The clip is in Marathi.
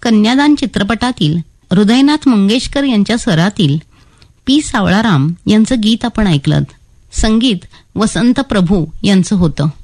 कन्यादान चित्रपटातील हृदयनाथ मंगेशकर यांच्या स्वरातील पी सावळाराम यांचं गीत आपण ऐकलं. संगीत वसंत प्रभू यांचं होतं.